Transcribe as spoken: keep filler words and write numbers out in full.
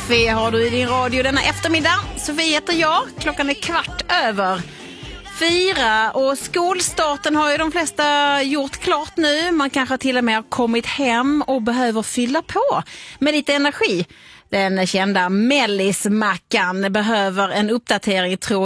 F har du i din radio denna eftermiddag. Sofie heter jag. Klockan är kvart över fyra och skolstarten har ju de flesta gjort klart nu. Man kanske till och med har kommit hem och behöver fylla på med lite energi. Den kända mellismackan behöver en uppdatering, tror